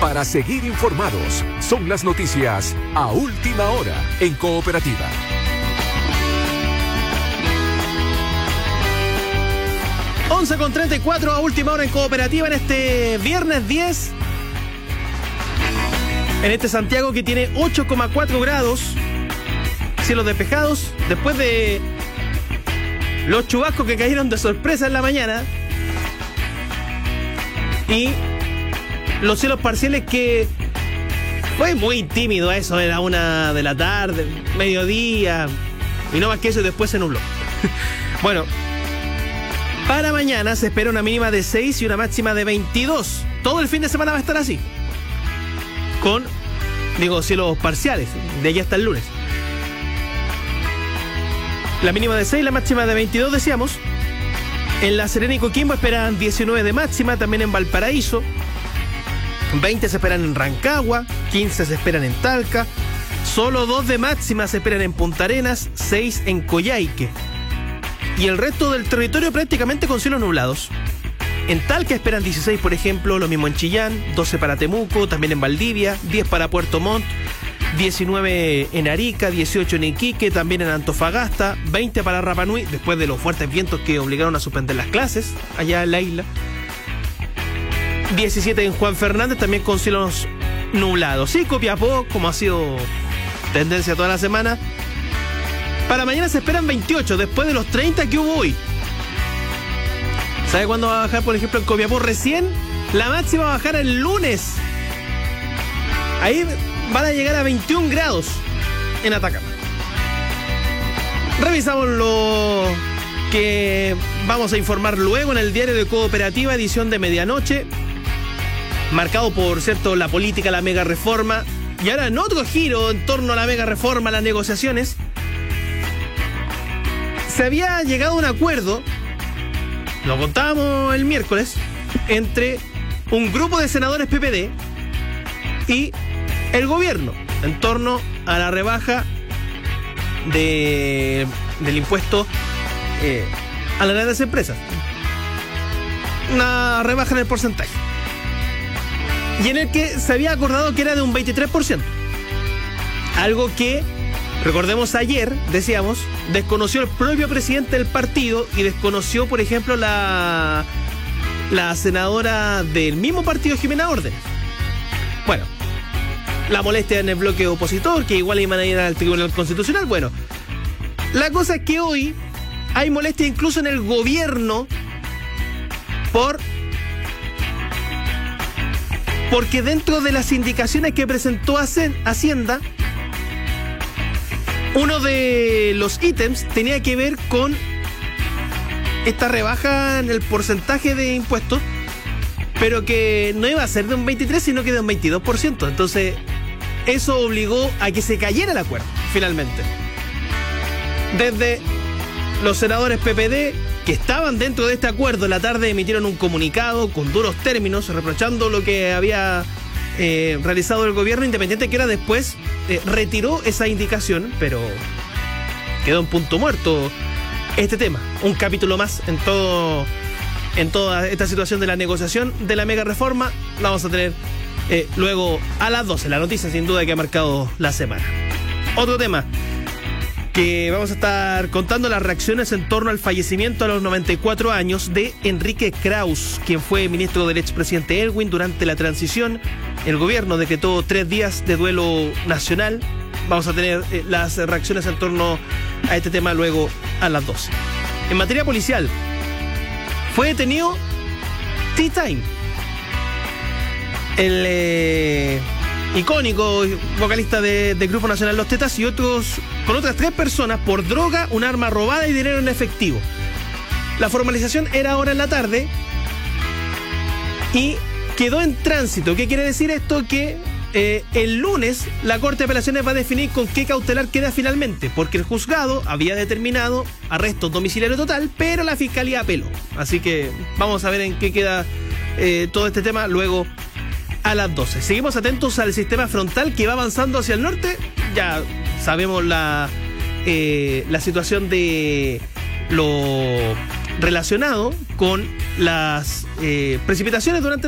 Para seguir informados, son las noticias a última hora en Cooperativa. Con 34 a última hora en Cooperativa en este viernes 10. En este Santiago que tiene 8,4 grados, cielos despejados, después de los chubascos que cayeron de sorpresa en la mañana y los cielos parciales que fue muy tímido eso, era 1 de la tarde, mediodía, y no más que eso, y después se nubló. Bueno, para mañana se espera una mínima de 6 y una máxima de 22. Todo el fin de semana va a estar así. Con, cielos parciales, de allá hasta el lunes. La mínima de 6, la máxima de 22, decíamos. En La Serena y Coquimbo esperan 19 de máxima, también en Valparaíso. 20 se esperan en Rancagua, 15 se esperan en Talca. Solo 2 de máxima se esperan en Punta Arenas, 6 en Coyhaique. Y el resto del territorio prácticamente con cielos nublados. En Talca esperan 16, por ejemplo, lo mismo en Chillán, 12 para Temuco, también en Valdivia, 10 para Puerto Montt, 19 en Arica, 18 en Iquique, también en Antofagasta, 20 para Rapa Nui, después de los fuertes vientos que obligaron a suspender las clases allá en la isla. 17 en Juan Fernández, también con cielos nublados. Y Copiapó, como ha sido tendencia toda la semana, para mañana se esperan 28, después de los 30 que hubo hoy. ¿Sabe cuándo va a bajar, por ejemplo, en Copiapó? Recién la máxima va a bajar el lunes. Ahí van a llegar a 21 grados en Atacama. Revisamos lo que vamos a informar luego en el diario de Cooperativa, edición de medianoche. Marcado por, cierto, la política, la mega reforma. Y ahora en otro giro en torno a la mega reforma, las negociaciones. Se había llegado a un acuerdo, lo contábamos el miércoles, entre un grupo de senadores PPD y el gobierno en torno a la rebaja del impuesto a las grandes empresas. Una rebaja en el porcentaje. Y en el que se había acordado que era de un 23%. Algo que, recordemos ayer, decíamos, desconoció el propio presidente del partido y desconoció, por ejemplo, la senadora del mismo partido, Jimena Órdenes. Bueno, la molestia en el bloque opositor, que igual iban a ir al Tribunal Constitucional. Bueno, la cosa es que hoy hay molestia incluso en el gobierno porque dentro de las indicaciones que presentó Hacienda, uno de los ítems tenía que ver con esta rebaja en el porcentaje de impuestos, pero que no iba a ser de un 23%, sino que de un 22%. Entonces, eso obligó a que se cayera el acuerdo, finalmente. Desde los senadores PPD, que estaban dentro de este acuerdo, en la tarde emitieron un comunicado con duros términos, reprochando lo que había realizado el gobierno, independiente que era después, retiró esa indicación, pero quedó en punto muerto este tema. Un capítulo más en toda esta situación de la negociación de la mega reforma. La vamos a tener luego a las 12. La noticia sin duda que ha marcado la semana. Otro tema que vamos a estar contando, las reacciones en torno al fallecimiento a los 94 años de Enrique Kraus, quien fue ministro del expresidente Elwin durante la transición. El gobierno decretó 3 días de duelo nacional. Vamos a tener las reacciones en torno a este tema luego a las 12. En materia policial, fue detenido T-Time, el icónico vocalista del Grupo Nacional Los Tetas, y con otras 3 personas por droga, un arma robada y dinero en efectivo. La formalización era ahora en la tarde y quedó en tránsito. ¿Qué quiere decir esto? Que el lunes la Corte de Apelaciones va a definir con qué cautelar queda finalmente, porque el juzgado había determinado arresto domiciliario total, pero la Fiscalía apeló. Así que vamos a ver en qué queda todo este tema luego a las 12. Seguimos atentos al sistema frontal que va avanzando hacia el norte. Ya sabemos la situación de lo relacionado con las precipitaciones durante